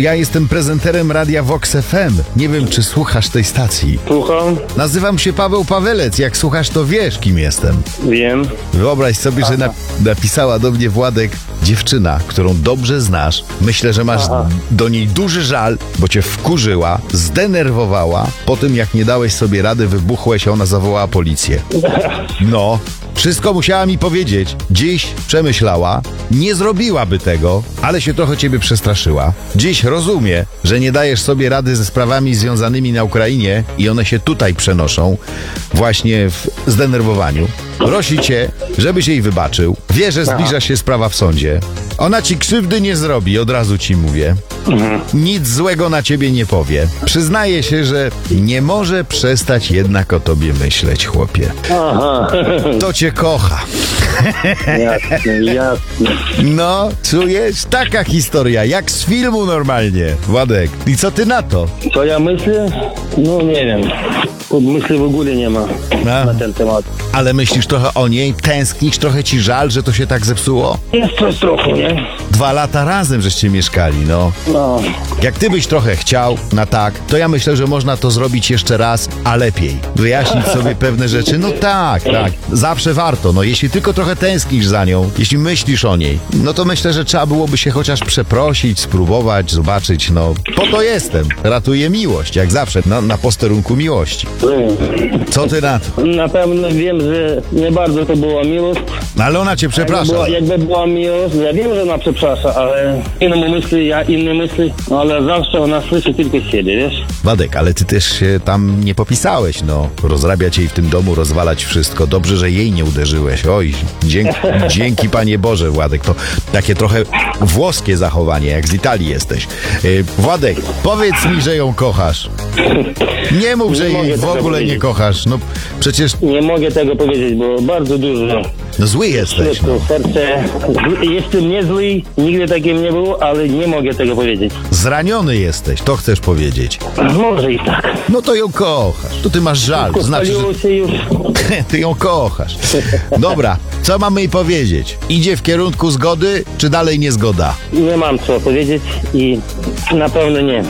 Ja jestem prezenterem Radia Vox FM. Nie wiem, czy słuchasz tej stacji. Słucham, Nazywam się Paweł Pawelec. Jak słuchasz, to wiesz, kim jestem. wiem. Wyobraź sobie, że napisała do mnie, Władek, dziewczyna, którą dobrze znasz. Myślę, że masz do niej duży żal, bo cię wkurzyła, zdenerwowała. Po tym, jak nie dałeś sobie rady, wybuchłeś, a ona zawołała policję. No, wszystko musiała mi powiedzieć. Dziś przemyślała, nie zrobiłaby tego, ale się trochę ciebie przestraszyła. Dziś rozumie, że nie dajesz sobie rady ze sprawami związanymi na Ukrainie i one się tutaj przenoszą, właśnie w zdenerwowaniu. Prosi cię, żebyś jej wybaczył. Wie, że zbliża się sprawa w sądzie. Ona ci krzywdy nie zrobi, od razu ci mówię. Nic złego na ciebie nie powie. Przyznaje się, że nie może przestać jednak o tobie myśleć, chłopie. Aha, To cię kocha. jasne. No, czujesz? Taka historia, jak z filmu normalnie, Władek. I co ty na to? Co ja myślę? No nie wiem. Myśli w ogóle nie ma na ten temat. Ale myślisz trochę o niej? Tęsknisz? Trochę ci żal, że to się tak zepsuło? Jest coś trochę, nie? 2 lata razem żeście mieszkali, no. No, Jak ty byś trochę chciał na tak, to ja myślę, że można to zrobić jeszcze raz, a lepiej. Wyjaśnić sobie pewne rzeczy. No tak. Zawsze warto. No jeśli tylko trochę tęsknisz za nią, jeśli myślisz o niej, no to myślę, że trzeba byłoby się chociaż przeprosić, spróbować, zobaczyć, no. Po to jestem. Ratuję miłość, jak zawsze, na posterunku miłości. Co ty na to? na pewno wiem, że nie bardzo to była miłość. Ale ona cię przeprasza. Jakby była miłość, ja wiem, że ona przeprasza, ale inne myśli, ja inne myśli, no ale zawsze ona słyszy tylko siebie, wiesz? Wadek, ale ty też się tam nie popisałeś, no. Rozrabiać jej w tym domu, rozwalać wszystko. Dobrze, że jej nie uderzyłeś. Oj, dzięki Panie Boże, Władek. To takie trochę włoskie zachowanie, jak z Italii jesteś. Władek, powiedz mi, że ją kochasz. Nie mów, że Nie mogę jej w tego ogóle nie powiedzieć. kochasz. No przecież Nie mogę tego powiedzieć, bo bardzo dużo. no, zły jesteś. No. To serce, jestem niezły, nigdy takim nie było, ale nie mogę tego powiedzieć. Zraniony jesteś, to chcesz powiedzieć. Może i tak. No to ją kochasz. To ty masz żal. To znaczy, Spaliło się już. że ty ją kochasz. Dobra, co mamy jej powiedzieć? Idzie w kierunku zgody, czy dalej niezgoda? Nie mam co powiedzieć i na pewno nie.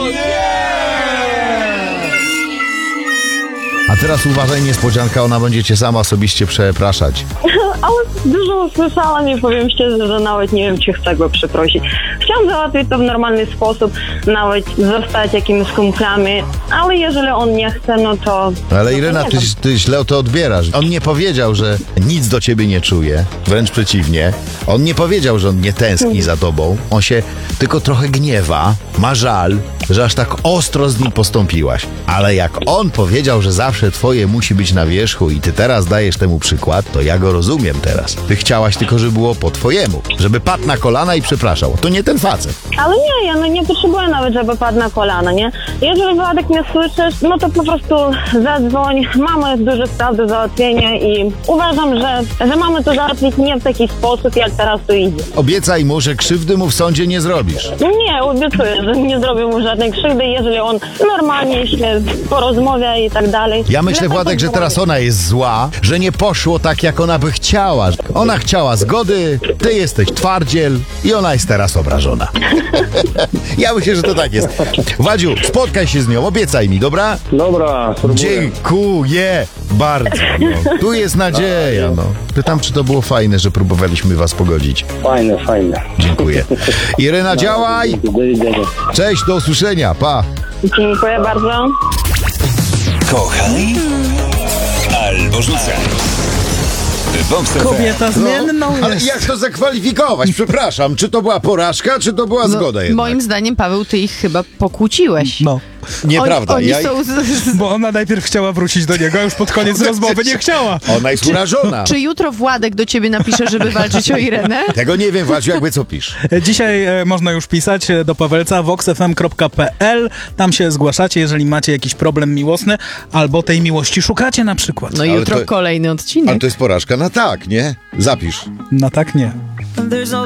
A teraz uważaj, niespodzianka, ona będzie cię sama osobiście przepraszać. Ale dużo usłyszałam i powiem szczerze, że nawet nie wiem, czy chcę go przeprosić. Chciałam załatwić to w normalny sposób, nawet zostać jakimiś kumplami, ale jeżeli on nie chce, no to... Ale Irena, no to nie ty źle to odbierasz. On nie powiedział, że nic do ciebie nie czuje, wręcz przeciwnie. On nie powiedział, że on nie tęskni za tobą. On się tylko trochę gniewa, ma żal, że aż tak ostro z nim postąpiłaś. Ale jak on powiedział, że zawsze twoje musi być na wierzchu i ty teraz dajesz temu przykład, to ja go rozumiem teraz. Ty chciałaś tylko, żeby było po twojemu. Żeby padł na kolana i przepraszał. To nie ten facet. Ale nie, ja nie potrzebuję nawet, żeby padł na kolana, nie? Jeżeli, Władek, mnie słyszysz, no to po prostu zadzwoń. Mamy dużo spraw do załatwienia i uważam, że mamy to załatwić nie w taki sposób, jak teraz to idzie. Obiecaj mu, że krzywdy mu w sądzie nie zrobisz. Nie, obiecuję, że nie zrobię mu żadnej krzywdy, jeżeli on normalnie się porozmawia i tak dalej. Ja myślę, Władek, że teraz ona jest zła, że nie poszło tak, jak ona by chciała. Ona chciała zgody, ty jesteś twardziel i ona jest teraz obrażona. Ja myślę, że to tak jest. Wadziu, spotkaj się z nią, obiecaj mi, dobra? Dobra, spróbuję. Dziękuję bardzo. No. Tu jest nadzieja, no. Pytam, czy to było fajne, że próbowaliśmy was pogodzić. Fajne. Dziękuję. Irena, działaj! Do widzenia. Cześć, do usłyszenia, pa! Dziękuję bardzo. Kochaj albo rzucaj. Vox FM. Kobieta zmienną Ale jest. jak to zakwalifikować? Przepraszam, czy to była porażka, czy to była zgoda jednak? Moim zdaniem, Paweł, ty ich chyba pokłóciłeś. No, Nieprawda. Oni Ja... są bo ona najpierw chciała wrócić do niego, a już pod koniec rozmowy nie chciała. Ona jest urażona. Czy jutro Władek do ciebie napisze, żeby walczyć o Irenę? Tego nie wiem, Wadziu, jakby co pisz. Dzisiaj można już pisać do Pawelca voxfm.pl. Tam się zgłaszacie, jeżeli macie jakiś problem miłosny albo tej miłości szukacie na przykład. No Ale jutro to- kolejny Ale odcinek. to jest porażka na tak, nie? Zapisz. No tak nie. There's no